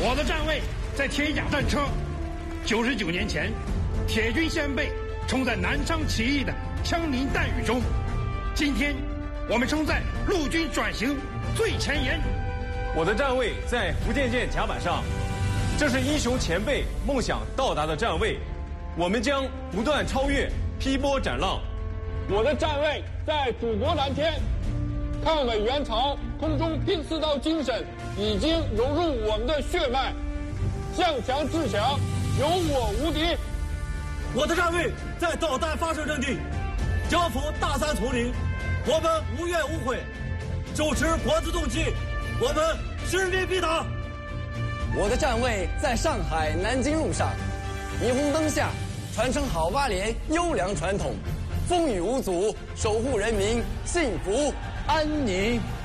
我的站位在铁甲战车。99年前，铁军先辈冲在南昌起义的枪林弹雨中，今天我们冲在陆军转型最前沿。 我的站位在福建舰甲板上，这是英雄前辈梦想到达的站位，我们将不断超越，劈波斩浪。 我的站位在祖国蓝天，抗美援朝空中拼刺刀精神已经融入我们的血脉，向强制强，有我无敌。 我的站位在导弹发射阵地，交付大山丛林，我们无怨无悔，手持国字动机，我们势力必达。 我的站位在上海南京路上，霓虹灯下传承好8连优良传统，风雨无阻，守护人民幸福安宁。